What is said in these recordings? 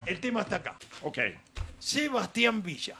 el tema está acá. Ok. Sebastián Villa.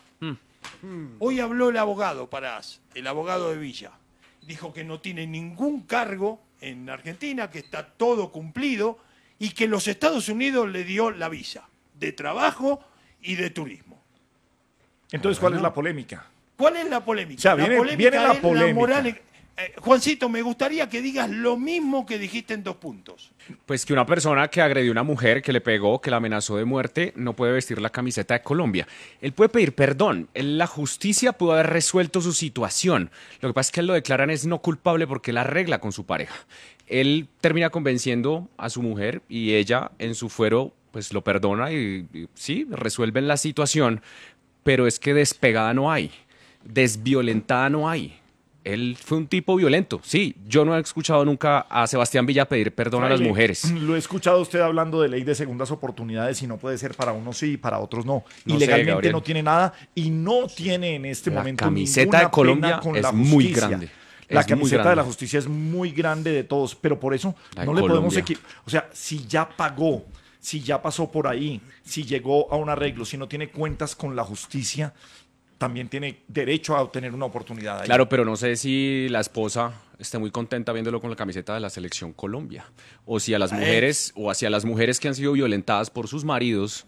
Hoy habló el abogado el abogado de Villa. Dijo que no tiene ningún cargo en Argentina, que está todo cumplido y que los Estados Unidos le dio la visa de trabajo y de turismo. Entonces, ¿cuál es la polémica? ¿Cuál es la polémica? O sea, viene la es polémica. la moral. Juancito, me gustaría que digas lo mismo que dijiste en 2 puntos. Pues que una persona que agredió a una mujer, que le pegó, que la amenazó de muerte, no puede vestir la camiseta de Colombia. Él puede pedir perdón. La justicia pudo haber resuelto su situación. Lo que pasa es que él lo declaran es no culpable porque él arregla con su pareja. Él termina convenciendo a su mujer y ella en su fuero pues lo perdona y sí, resuelven la situación. Pero es que despegada no hay. Desviolentada no hay. Él fue un tipo violento. Sí, yo no he escuchado nunca a Sebastián Villa pedir perdón a las mujeres. Lo he escuchado a usted hablando de ley de segundas oportunidades y no puede ser para unos sí y para otros no. No y sé, legalmente Gabriel. no tiene nada y no tiene en este momento camiseta ninguna de Colombia pena con es la muy justicia. grande. La Es muy camiseta grande. de la justicia es muy grande de todos, pero por eso La de no le podemos Colombia. O sea, si ya pagó, si ya pasó por ahí, si llegó a un arreglo, si no tiene cuentas con la justicia, también tiene derecho a obtener una oportunidad ahí. Claro, pero no sé si la esposa esté muy contenta viéndolo con la camiseta de la Selección Colombia. O si a las mujeres, o hacia las mujeres que han sido violentadas por sus maridos,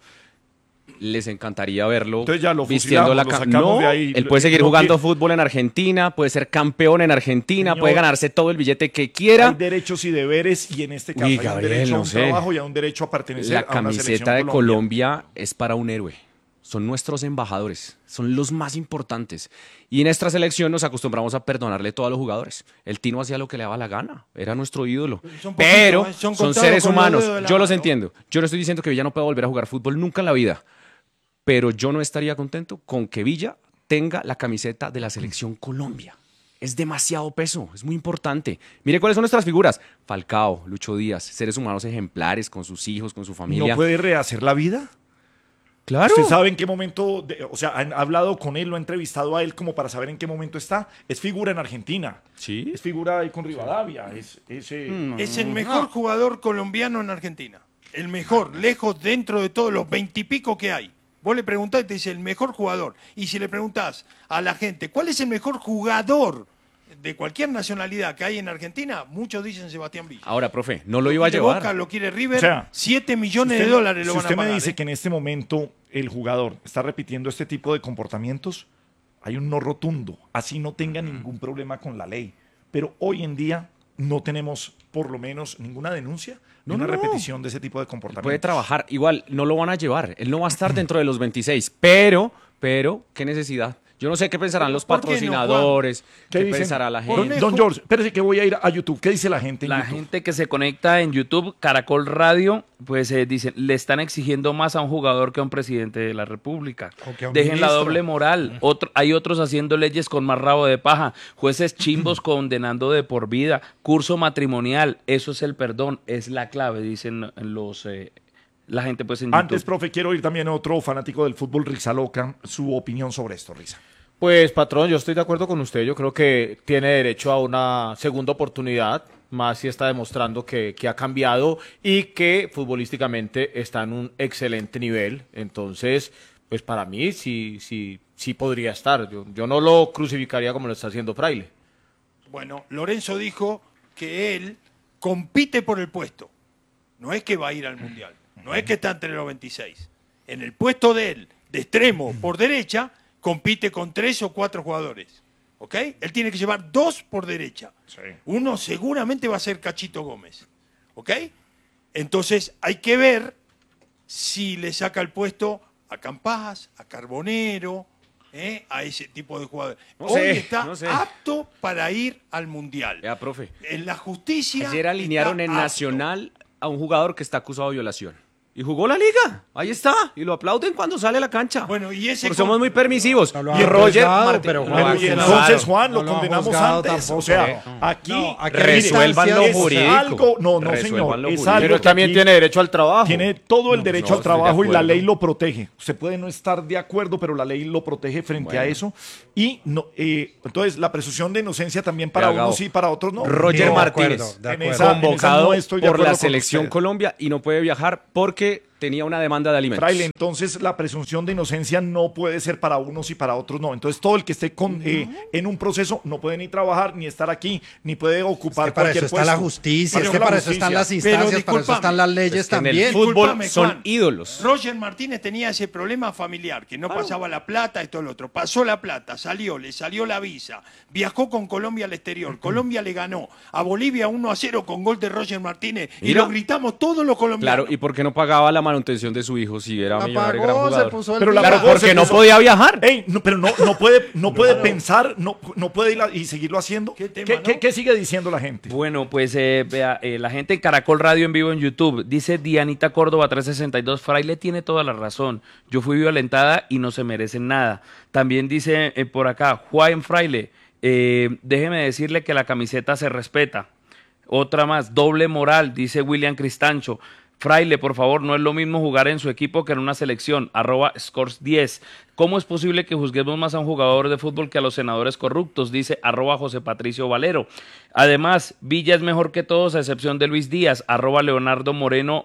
les encantaría verlo Entonces ya lo vistiendo la fusilamos, lo sacamos No, de ahí. él puede seguir No jugando quiere- fútbol en Argentina, puede ser campeón en Argentina, Señor, puede ganarse todo el billete que quiera. Hay derechos y deberes y en este caso Uy, hay Gabriel, un derecho a no un sé. trabajo y a un derecho a pertenecer La a una selección camiseta de Colombia es para un héroe. Son nuestros embajadores, son los más importantes. Y en nuestra selección nos acostumbramos a perdonarle todo a los jugadores. El Tino hacía lo que le daba la gana, era nuestro ídolo. Son poquitos, Pero son son contados seres con los humanos, dedos de la yo los mano. entiendo. Yo no estoy diciendo que Villa no pueda volver a jugar fútbol nunca en la vida. Pero yo no estaría contento con que Villa tenga la camiseta de la selección Colombia. Es demasiado peso, es muy importante. Mire cuáles son nuestras figuras. Falcao, Lucho Díaz, seres humanos ejemplares con sus hijos, con su familia. ¿No puede rehacer la vida? Claro. ¿Usted sabe en qué momento, o sea, han hablado con él, lo ha entrevistado a él como para saber en qué momento está? Es figura en Argentina. Sí. Es figura ahí con Rivadavia. Es Es el mejor jugador colombiano en Argentina. El mejor, lejos dentro de todos los 20 y pico que hay. Vos le preguntás y te dice el mejor jugador. Y si le preguntás a la gente, ¿cuál es el mejor jugador de cualquier nacionalidad que hay en Argentina? Muchos dicen Sebastián Villa. Ahora, profe, no lo iba a quiere llevar. Boca, lo quiere River, O sea, 7 millones Si de usted- dólares lo si van a usted pagar. me dice ¿eh? que en este momento el jugador está repitiendo este tipo de comportamientos, hay un no rotundo. Así no tenga ningún problema con la ley. Pero hoy en día no tenemos por lo menos ninguna denuncia de una repetición de ese tipo de comportamientos. Puede trabajar. Igual, no lo van a llevar. Él no va a estar dentro de los 26. Pero, ¿qué necesidad? Yo no sé qué pensarán los ¿Por qué no, patrocinadores, qué dicen? pensará la Por gente. Don George, espérese que voy a ir a YouTube. ¿Qué dice la gente en La YouTube? gente que se conecta en YouTube, Caracol Radio, pues dicen, le están exigiendo más a un jugador que a un presidente de la República. O que a un Dejen la ministro. doble moral. Hay otros haciendo leyes con más rabo de paja. Jueces chimbos condenando de por vida. Curso matrimonial. Eso es el perdón. Es la clave, dicen la gente pues en YouTube. Antes, profe, quiero oír también a otro fanático del fútbol, Risa Loca, su opinión sobre esto, Risa. Pues, patrón, yo estoy de acuerdo con usted. Yo creo que tiene derecho a una segunda oportunidad, más si está demostrando que ha cambiado y que futbolísticamente está en un excelente nivel. Entonces, pues para mí sí podría estar. Yo no lo crucificaría como lo está haciendo Fraile. Bueno, Lorenzo dijo que él compite por el puesto. No es que va a ir al Mundial. No es que está entre los 26. En el puesto de él, de extremo por derecha, compite con 3 o 4 jugadores. ¿Ok? Él tiene que llevar 2 por derecha. Uno seguramente va a ser Cachito Gómez. ¿Ok? Entonces hay que ver si le saca el puesto a Campás, a Carbonero, a ese tipo de jugadores. No Hoy sé, está no sé. apto para ir al Mundial. Vea, profe. En la justicia. Ayer alinearon está en apto. Nacional a un jugador que está acusado de violación. Y jugó la liga. Ahí está. Y lo aplauden cuando sale a la cancha. Bueno, y ese Porque somos muy permisivos. No lo y han Roger juzgado, Martínez. pero lo Juan, han Pero y juzgado. entonces, Juan, lo No lo han condenamos juzgado antes. tampoco. O sea, aquí No, aquí Resuelvan lo es jurídico. algo, no, Resuelvan señor, lo es jurídico. algo Pero que también aquí tiene derecho al trabajo. tiene todo el derecho al estoy de trabajo y la acuerdo. ley lo protege. Usted puede no estar de acuerdo, pero la ley lo protege frente a eso. Y no, entonces la presunción de inocencia también para Vea, Gabo, unos sí, para otros no. Roger de Martínez, acuerdo, de En acuerdo. esa- convocado no estoy de por acuerdo la con selección usted. Colombia y no puede viajar porque tenía una demanda de alimentos. Fraile, entonces la presunción de inocencia no puede ser para unos y para otros no. Entonces todo el que esté en un proceso no puede ni trabajar, ni estar aquí, ni puede ocupar para cualquier eso está la puesto. justicia, es Para que la para eso están las justicia. instancias, para eso discúlpame, están las leyes es que en el también. fútbol Discúlpame, son Juan. ídolos. Roger Martínez tenía ese problema familiar, que no pasaba la plata, esto y lo otro. Pasó la plata, le salió la visa, viajó con Colombia al exterior. Colombia le ganó a Bolivia 1-0 con gol de Roger Martínez y Mira. lo gritamos todos los colombianos. Claro, ¿y por qué no pagaba la manutención de su hijo si era La millonario y gran pagó, se jugador? puso el Pero la día. pagó, Porque se no puso- podía viajar. Ey, no, pero no puede pensar, no puede ir y seguirlo haciendo. ¿Qué tema, ¿Qué, no? qué sigue diciendo la gente? Bueno, pues vea, la gente en Caracol Radio en vivo en YouTube dice Dianita Córdoba 362, Fraile tiene toda la razón. Yo fui violentada y no se merecen nada. También dice por acá, Juan Fraile, déjeme decirle que la camiseta se respeta. Otra más, doble moral, dice William Cristancho. Fraile, por favor, no es lo mismo jugar en su equipo que en una selección, @scores10. ¿Cómo es posible que juzguemos más a un jugador de fútbol que a los senadores corruptos? Dice @José Patricio Valero. Además, Villa es mejor que todos a excepción de Luis Díaz, @Leonardo Moreno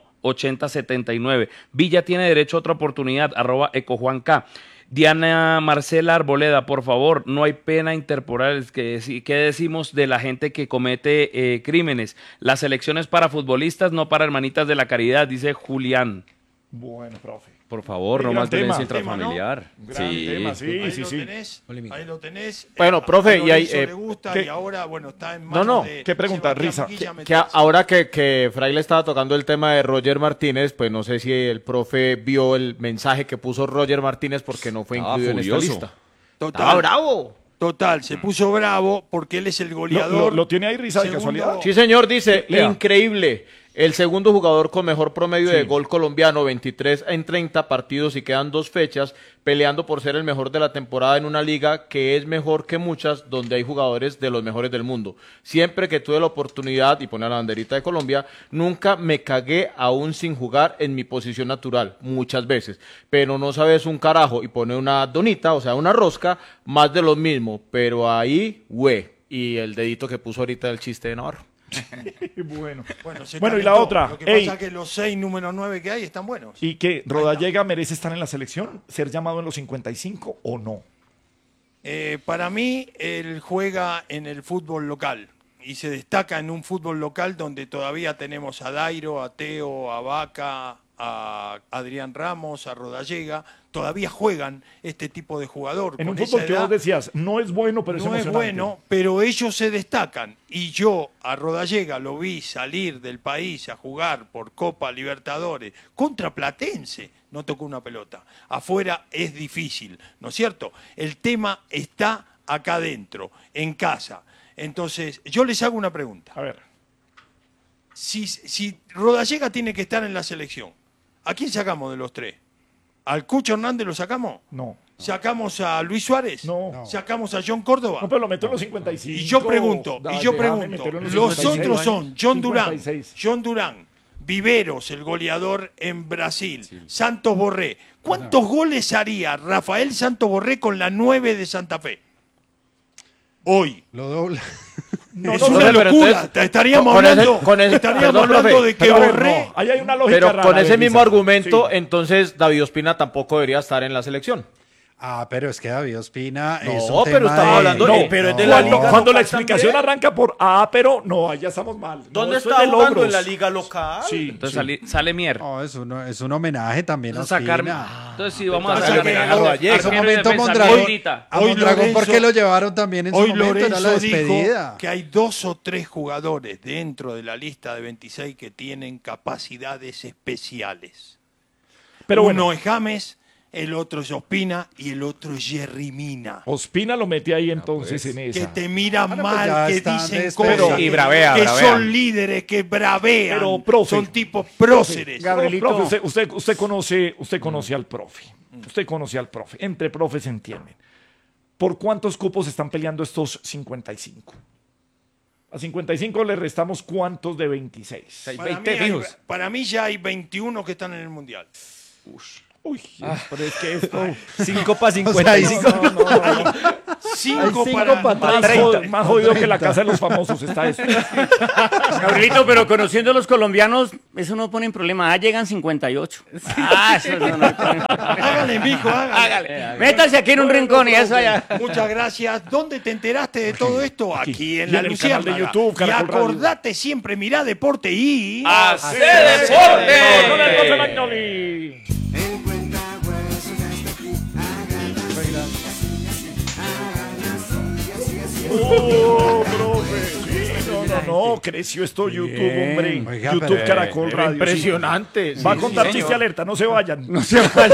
8079. Villa tiene derecho a otra oportunidad, @EcoJuanK. Diana Marcela Arboleda, por favor, no hay pena interporal. ¿Qué decimos de la gente que comete crímenes? Las elecciones para futbolistas, no para hermanitas de la caridad, dice Julián. Bueno, profe. Por favor, Qué no gran más violencia tema, intrafamiliar. Gran tema, sí, Ahí sí, lo sí. tenés, ahí lo tenés. Bueno, profe, a y hay, Lorenzo le gusta ¿qué? y ahora, bueno, está en No, manos no, de ¿qué pregunta, Sebastián Risa? Moquilla Que ahora que Fraile estaba tocando el tema de Roger Martínez, pues no sé si el profe vio el mensaje que puso Roger Martínez porque no fue Estaba incluido en esta furioso. lista. Total, bravo! total, se puso bravo porque él es el goleador. ¿Lo tiene ahí, Risa, de Segundo- casualidad? Sí, señor, dice, Lea. increíble. El segundo jugador con mejor promedio de gol colombiano, 23 en 30 partidos y quedan 2 fechas, peleando por ser el mejor de la temporada en una liga que es mejor que muchas, donde hay jugadores de los mejores del mundo. Siempre que tuve la oportunidad, y pone la banderita de Colombia, nunca me cagué aún sin jugar en mi posición natural, muchas veces. Pero no sabes un carajo, y pone una donita, o sea, una rosca, más de lo mismo. Pero ahí, y el dedito que puso ahorita del chiste de Navarro. Bueno. se Bueno, y la calentó. otra. Lo que Ey, pasa es que los 6 número 9 que hay están buenos. ¿y que Rodallega merece estar en la selección? ¿Ser llamado en los 55 o no? Para mí, él juega en el fútbol local y se destaca en un fútbol local donde todavía tenemos a Dairo, a Teo, a Vaca, a Adrián Ramos, a Rodallega. Todavía juegan este tipo de jugador. En con un fútbol esa que edad. vos decías, no es bueno, pero es No es emocionante. bueno, pero ellos se destacan. Y yo a Rodallega lo vi salir del país a jugar por Copa Libertadores contra Platense. No tocó una pelota. Afuera es difícil, ¿no es cierto? El tema está acá adentro, en casa. Entonces, yo les hago una pregunta. A ver, Si Rodallega tiene que estar en la selección, ¿a quién sacamos de los tres? ¿Al Cucho Hernández lo sacamos? no. ¿Sacamos a Luis Suárez? No. ¿Sacamos a John Córdoba? No, pero lo meto en los 55. Y yo pregunto, Déjame meterlo en los 56. otros son John Durán, 56. John Durán, Viveros, el goleador en Brasil, Santos Borré. ¿Cuántos goles haría Rafael Santos Borré con la 9 de Santa Fe? Hoy. Lo dobla. No, es no, una pero locura. entonces, Estaríamos con ese- hablando, con ese- estaríamos perdón, hablando profe, de que Pero a ver, Borré... no, ahí hay una lógica Pero rara, con ese de mismo Risa. argumento, Sí. entonces David Ospina tampoco debería estar en la selección. Ah, pero es que David Ospina No, es un pero tema estamos de- hablando- No, pero es de la cuando, liga cuando la local explicación también. arranca por pero no, ahí ya estamos mal. No, ¿Dónde eso está es de jugando? logros. ¿En la liga local? Sí, Entonces sí. sale Mier. No, es un homenaje también a Entonces, sacar- Ospina. Entonces sí, vamos a Pasa sacar que homenaje a a Rodallega. En su Mier momento defensa Mondragón, ahorita. a Hoy Mondragón Lorenzo- porque lo llevaron también en su Hoy momento, era la Lorenzo dijo despedida. que hay 2 o 3 jugadores dentro de la lista de 26 que tienen capacidades especiales. Pero Uno bueno, es James, el otro es Ospina y el otro es Jerry Mina. Ospina lo mete ahí entonces en Que esa. te miran Bueno, mal, pues ya que están dicen despedidos. cosas, Y bravea, que bravea. son líderes, que bravean, Pero, profe, son tipos próceres. Gabrielito. Profe, usted conoce al profe. Usted conoce al profe. Entre profes se entienden. ¿Por cuántos cupos están peleando estos 55? A 55 le restamos cuántos de 26. Hay Para 20 mí, fijos. para mí ya hay 21 que están en el Mundial. Uy, pero es que esto... 5 para O sea, ahí sí 55. 5 cinco para... para Más, atrás. más jodido que la casa de los famosos está eso. Gabrielito, pero conociendo a los colombianos, eso no pone en problema. Llegan 58. Eso no hay problema. Hágale, mijo, hágale. Métase aquí en un rincón y eso allá. Muchas gracias. ¿Dónde te enteraste de todo esto? Aquí en Y la en el canal de Luciérnaga. YouTube, Y Caracol Radio. acordate siempre, mirá Deporte y... ¡Hace deporte! Con el profe Magnoli. Profe. Sí, no, creció esto YouTube, hombre. Oiga, YouTube pero- Caracol Era Radio. impresionante. Va a sí, contar sí, chiste señor. alerta, no se vayan. No se vayan.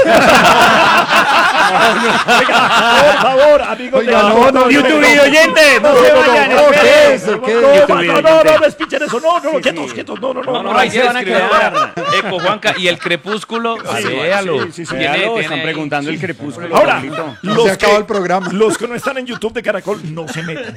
Por favor, amigos Oiga, de no, YouTube y oyentes, no se vayan. no, esperen. ¿qué es? ¿Qué es? No, despichen eso, no, quietos, no. Ahí se van a quedar. Eco, Juanca, ¿y el crepúsculo? Véalo. sí. Véalo, están ahí. preguntando el crepúsculo. Ahora, Gabrielito. Se acabó el programa. Los que no están en YouTube de Caracol, no se metan.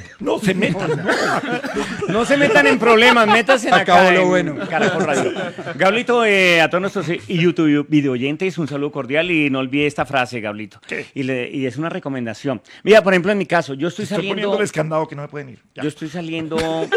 No se metan en problemas, métanse Acabó acá lo en bueno. Caracol Radio. Gablito, a todos nuestros YouTube video oyentes, un saludo cordial y no olvide esta frase, Gablito. ¿Qué? Y es una recomendación. Mira, por ejemplo, en mi caso, yo estoy Estoy saliendo... poniéndoles candado que no se pueden ir. Ya. Yo estoy saliendo.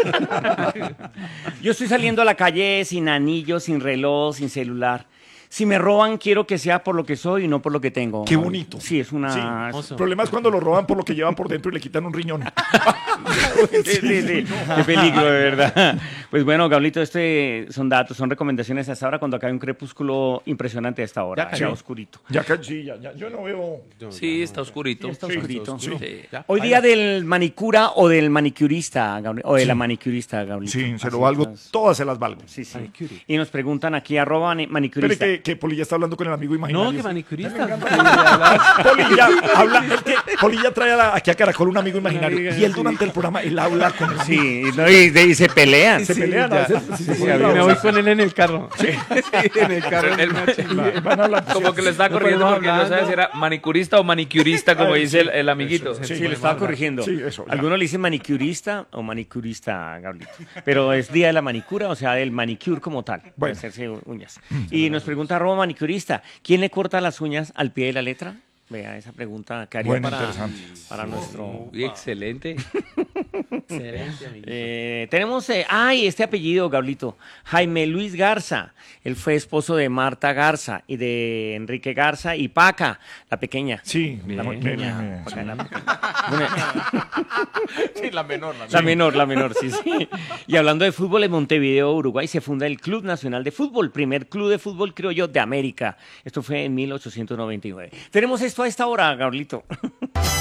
Yo estoy saliendo a la calle sin anillo, sin reloj, sin celular. Si me roban, quiero que sea por lo que soy y no por lo que tengo. Qué bonito. Sí, es una. El problema es cuando lo roban por lo que llevan por dentro y le quitan un riñón. Sí. Qué peligro, de verdad. Pues bueno, Gablito, son datos, son recomendaciones hasta ahora cuando acá hay un crepúsculo impresionante a esta hora. Ya oscurito. Ya. Yo no veo. Sí, está oscurito. Está oscurito. Sí. Hoy día del manicura o del manicurista, o de la manicurista, Gablito. Sí, se Así lo valgo. estás. Todas se las valgo. Sí. Y nos preguntan aquí, @manicurista. Pero que Polilla está hablando con el amigo imaginario. No, que manicurista. Polilla trae aquí a Caracol un amigo imaginario. Y él durante el programa, él habla con él. Sí, no, y se pelean. Se pelean a veces. Sí, Me voy con él en el carro. Sí, en el carro. El- es una chimba. Van a hablar. Como que lo estaba No corrigiendo podemos porque no hablar, sabía ¿no? si era manicurista o manicurista, como dice el amiguito. Sí, lo estaba corrigiendo. Sí, eso, ya. Algunos le dicen manicurista o manicurista, Gablito. Pero es día de la manicura, o sea, del manicure como tal. De Bueno. hacerse uñas. Y nos pregunta @manicurista, ¿quién le corta las uñas al pie de la letra? Vea, esa pregunta que haría Bueno, para, interesante. para nuestro... Uy, excelente. Tenemos, este apellido, Gablito, Jaime Luis Garza. Él fue esposo de Marta Garza y de Enrique Garza y Paca, la pequeña. Sí, Paca, la pequeña. Sí, la menor. La menor, sí. Y hablando de fútbol, en Montevideo, Uruguay, se funda el Club Nacional de Fútbol, primer club de fútbol criollo de América. Esto fue en 1899. Tenemos esto a esta hora, Gablito.